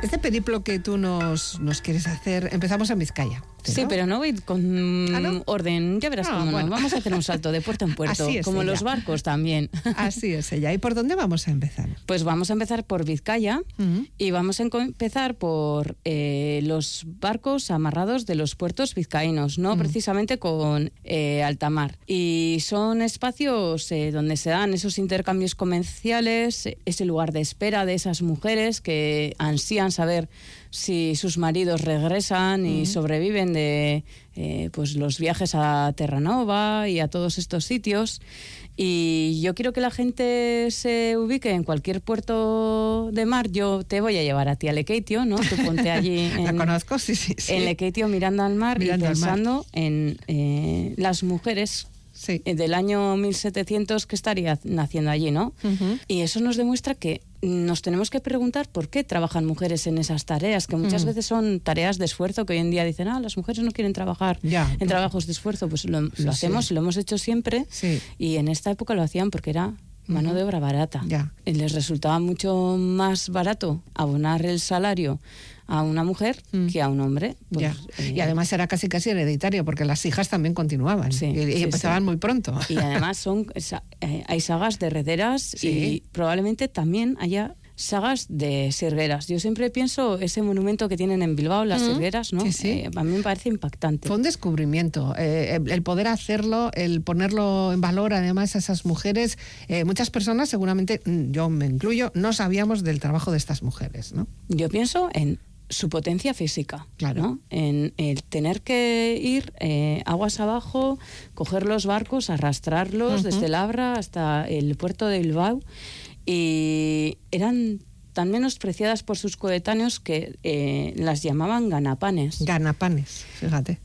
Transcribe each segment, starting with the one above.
Este periplo que tú nos quieres hacer, empezamos en Vizcaya. Sí, pero no voy con orden. Ya verás cómo bueno. no. Vamos a hacer un salto de puerto en puerto, Así es como ella. los barcos también. Así es ella. ¿Y por dónde vamos a empezar? Pues vamos a empezar por Vizcaya y vamos a empezar por los barcos amarrados de los puertos vizcaínos, no precisamente con alta mar. Y son espacios donde se dan esos intercambios comerciales, ese lugar de espera de esas mujeres que ansían saber si sus maridos regresan y sobreviven de pues los viajes a Terranova y a todos estos sitios. Y yo quiero que la gente se ubique en cualquier puerto de mar. Yo te voy a llevar a ti a Lekeitio, ¿no? Tú ponte allí La conozco, sí. en Lekeitio mirando al mar Mirando y al mar. pensando en las mujeres del año 1700 que estarían naciendo allí, ¿no? Y eso nos demuestra que nos tenemos que preguntar por qué trabajan mujeres en esas tareas, que muchas veces son tareas de esfuerzo, que hoy en día dicen, las mujeres no quieren trabajar en trabajos de esfuerzo. Pues lo hacemos, lo hemos hecho siempre, y en esta época lo hacían porque era mano de obra barata. Les resultaba mucho más barato abonar el salario a una mujer que a un hombre. Pues, y además era casi hereditario, porque las hijas también continuaban y empezaban muy pronto. Y además hay sagas de herederas y probablemente también haya sagas de sirgueras. Yo siempre pienso ese monumento que tienen en Bilbao, las sirgueras, ¿no? A mí me parece impactante. Fue un descubrimiento, el poder hacerlo, el ponerlo en valor además a esas mujeres. Muchas personas, seguramente, yo me incluyo, no sabíamos del trabajo de estas mujeres, ¿no? Yo pienso en su potencia física, ¿no? En el tener que ir aguas abajo, coger los barcos, arrastrarlos desde Labra hasta el puerto de Bilbao, y eran tan menospreciadas por sus coetáneos que las llamaban ganapanes. Ganapanes, fíjate.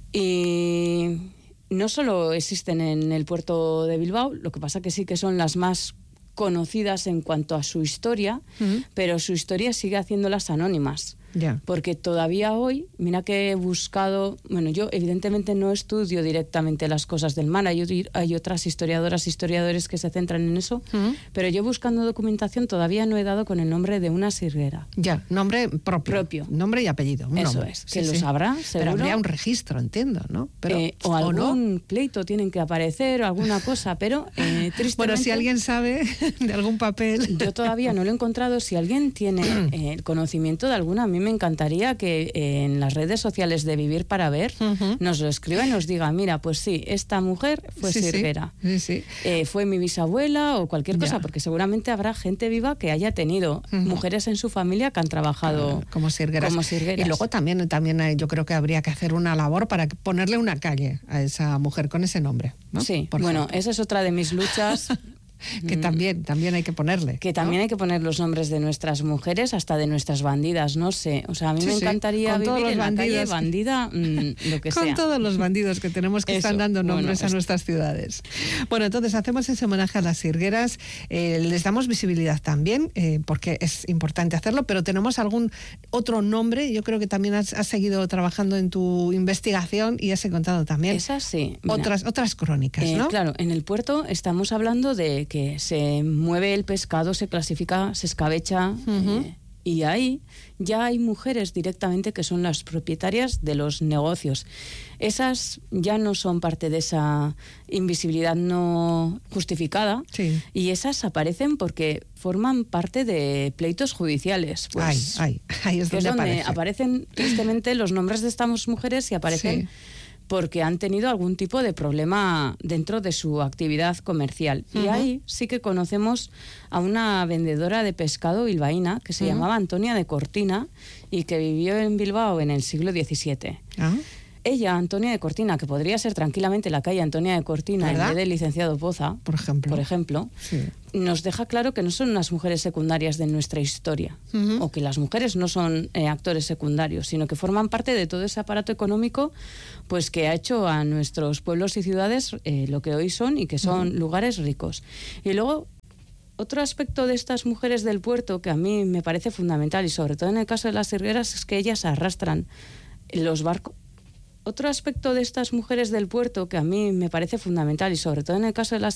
Y no solo existen en el puerto de Bilbao, lo que pasa que sí que son las más conocidas en cuanto a su historia, pero su historia sigue haciéndolas anónimas. Porque todavía hoy, mira que he buscado, yo evidentemente no estudio directamente las cosas del mar, hay otras historiadores que se centran en eso, pero yo buscando documentación todavía no he dado con el nombre de una sirguera. Nombre propio. Nombre y apellido. Eso es, que lo sabrá, seguro. Pero habría un registro, entiendo, ¿no? Pero, o algún pleito tienen que aparecer, o alguna cosa, pero tristemente... Bueno, si alguien sabe de algún papel... Yo todavía no lo he encontrado. Si alguien tiene el conocimiento de alguna, a mí me encantaría que en las redes sociales de Vivir para Ver nos lo escriba y nos diga, mira, pues sí, esta mujer fue sirguera. Fue mi bisabuela o cualquier cosa, porque seguramente habrá gente viva que haya tenido mujeres en su familia que han trabajado como sirgueras. Y luego también yo creo que habría que hacer una labor para ponerle una calle a esa mujer con ese nombre, ¿no? Sí, bueno, esa es otra de mis luchas. Que también hay que ponerle. Que también hay que poner los nombres de nuestras mujeres, hasta de nuestras bandidas, no sé. O sea, a mí me encantaría vivir en la calle bandida, lo que sea. Con todos los bandidos que tenemos que están dando nombres a nuestras ciudades. Bueno, entonces hacemos ese homenaje a las sirgueras, les damos visibilidad también, porque es importante hacerlo, pero tenemos algún otro nombre. Yo creo que también has seguido trabajando en tu investigación y has encontrado también otras crónicas, ¿no? Claro, en el puerto estamos hablando de que se mueve el pescado, se clasifica, se escabecha, y ahí ya hay mujeres directamente que son las propietarias de los negocios. Esas ya no son parte de esa invisibilidad no justificada, y esas aparecen porque forman parte de pleitos judiciales. Pues, ahí es donde aparecen tristemente los nombres de estas mujeres, y aparecen porque han tenido algún tipo de problema dentro de su actividad comercial. Y ahí sí que conocemos a una vendedora de pescado bilbaína que se llamaba Antonia de Cortina y que vivió en Bilbao en el siglo XVII. Ella, Antonia de Cortina, que podría ser tranquilamente la calle Antonia de Cortina, ¿verdad? En vez del Licenciado Poza, por ejemplo, nos deja claro que no son unas mujeres secundarias de nuestra historia, o que las mujeres no son actores secundarios, sino que forman parte de todo ese aparato económico, pues que ha hecho a nuestros pueblos y ciudades lo que hoy son, y que son lugares ricos. Y luego, otro aspecto de estas mujeres del puerto que a mí me parece fundamental, y sobre todo en el caso de las sirgueras, es que ellas arrastran los barcos. Otro aspecto de estas mujeres del puerto que a mí me parece fundamental, y sobre todo en el caso de las